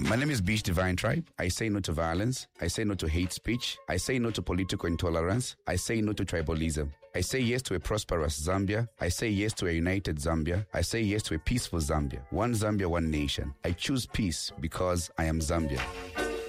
My name is Beach Divine Tribe. I say no to violence. I say no to hate speech. I say no to political intolerance. I say no to tribalism. I say yes to a prosperous Zambia. I say yes to a united Zambia. I say yes to a peaceful Zambia. One Zambia, one nation. I choose peace because I am Zambia.